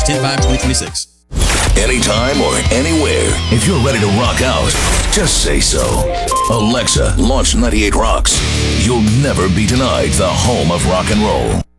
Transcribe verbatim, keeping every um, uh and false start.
ten five twenty twenty-six. Anytime or anywhere, if you're ready to rock out, just say so. Alexa, launch ninety-eight Rocks. You'll never be denied the home of rock and roll.